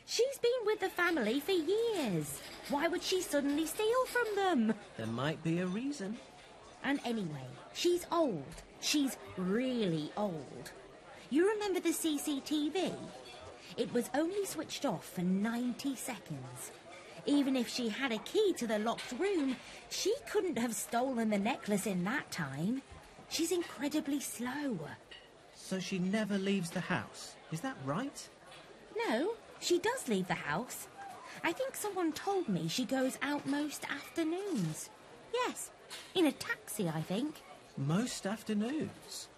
She's been with the family for years. Why would she suddenly steal from them? There might be a reason. And anyway, she's old. She's really old. You remember the CCTV? It was only switched off for 90 seconds. Even if she had a key to the locked room, she couldn't have stolen the necklace in that time. She's incredibly slow. So she never leaves the house, is that right? No, she does leave the house. I think someone told me she goes out most afternoons. Yes, in a taxi, I think. Most afternoons?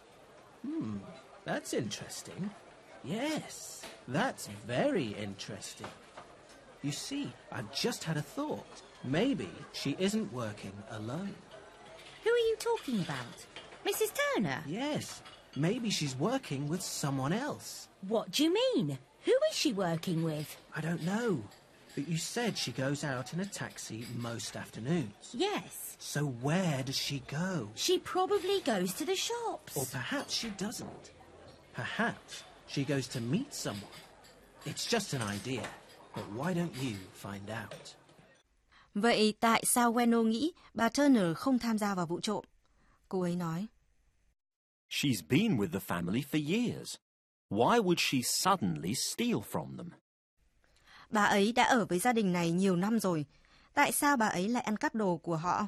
That's interesting. Yes, that's very interesting. You see, I've just had a thought. Maybe she isn't working alone. Who are you talking about? Mrs. Turner? Yes, maybe she's working with someone else. What do you mean? Who is she working with? I don't know, but you said she goes out in a taxi most afternoons. Yes. So where does she go? She probably goes to the shops. Or perhaps she doesn't. Perhaps she goes to meet someone. It's just an idea, but why don't you find out? Vậy tại sao Weno nghĩ bà Turner không tham gia vào vụ trộm? Cô ấy nói. She's been with the family for years. Why would she suddenly steal from them? Bà ấy đã ở với gia đình này nhiều năm rồi. Tại sao bà ấy lại ăn cắp đồ của họ?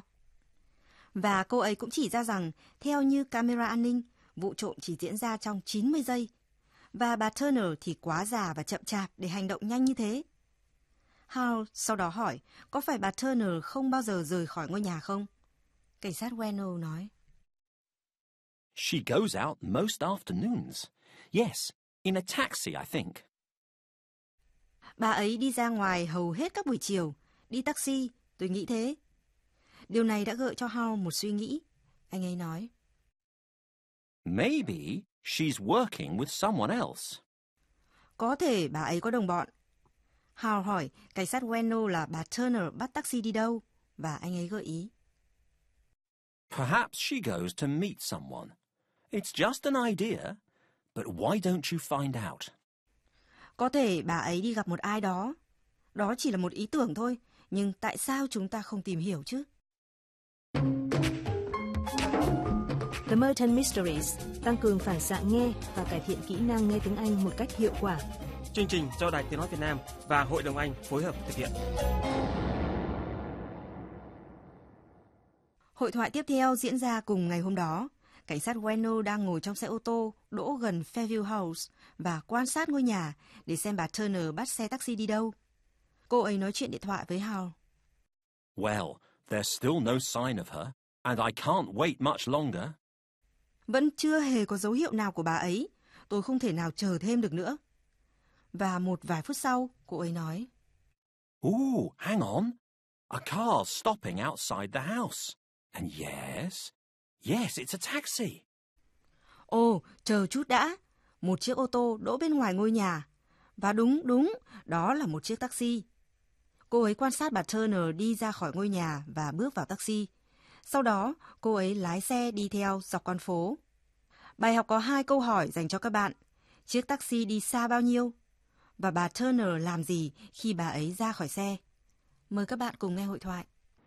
Và cô ấy cũng chỉ ra rằng, theo như camera an ninh, vụ trộm chỉ diễn ra trong 90 giây. Và bà Turner thì quá già và chậm chạp để hành động nhanh như thế. Hal sau đó hỏi, có phải bà Turner không bao giờ rời khỏi ngôi nhà không? Cảnh sát Weno nói. She goes out most afternoons. Yes, in a taxi, I think. Bà ấy đi ra ngoài hầu hết các buổi chiều, đi taxi, tôi nghĩ thế. Điều này đã gợi cho Hal một suy nghĩ. Anh ấy nói. Maybe she's working with someone else. Có thể bà ấy có đồng bọn. Hal hỏi cảnh sát Weno là bà Turner bắt taxi đi đâu, và anh ấy gợi ý. Perhaps she goes to meet someone. It's just an idea, but why don't you find out? Có thể bà ấy đi gặp một ai đó. Đó chỉ là một ý tưởng thôi, nhưng tại sao chúng ta không tìm hiểu chứ? The Merton Mysteries tăng cường phản xạ nghe và cải thiện kỹ năng nghe tiếng Anh một cách hiệu quả. Chương trình do Đài Tiếng nói Việt Nam và Hội đồng Anh phối hợp thực hiện. Hội thoại tiếp theo diễn ra cùng ngày hôm đó. Cảnh sát Weno đang ngồi trong xe ô tô đỗ gần Fairview House và quan sát ngôi nhà để xem bà Turner bắt xe taxi đi đâu. Cô ấy nói chuyện điện thoại với Hal. Well, there's still no sign of her, and I can't wait much longer. Vẫn chưa hề có dấu hiệu nào của bà ấy. Tôi không thể nào chờ thêm được nữa. Và một vài phút sau, cô ấy nói. Ooh, hang on. A car's stopping outside the house. And yes, it's a taxi. Ồ, chờ chút đã. Một chiếc ô tô đỗ bên ngoài ngôi nhà. Và đúng, đó là một chiếc taxi. Cô ấy quan sát bà Turner đi ra khỏi ngôi nhà và bước vào taxi. Sau đó, cô ấy lái xe đi theo dọc con phố. Bài học có 2 câu hỏi dành cho các bạn. Chiếc taxi đi xa bao nhiêu? Và bà Turner làm gì khi bà ấy ra khỏi xe? Mời các bạn cùng nghe hội thoại.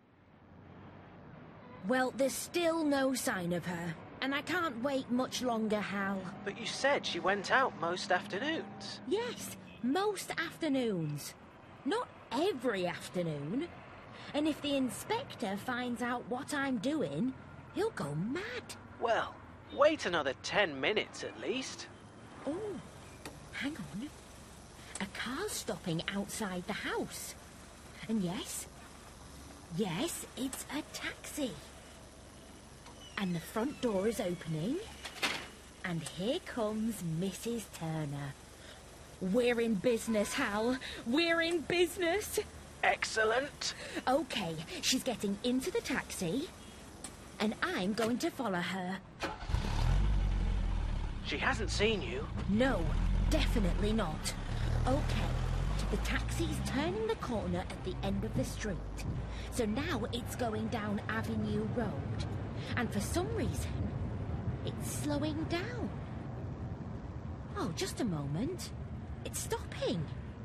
Well, there's still no sign of her. And I can't wait much longer, Hal. But you said she went out most afternoons. Yes, most afternoons. Not every afternoon. And if the inspector finds out what I'm doing, he'll go mad. Well, wait another 10 minutes at least. Oh, hang on. A car's stopping outside the house. And yes, it's a taxi. And the front door is opening. And here comes Mrs. Turner. We're in business, Hal. We're in business. Excellent. Okay, she's getting into the taxi. And I'm going to follow her. She hasn't seen you. No, definitely not. Okay, the taxi's turning the corner at the end of the street. So now it's going down Avenue Road. And for some reason, it's slowing down. Oh, just a moment. It's stopping.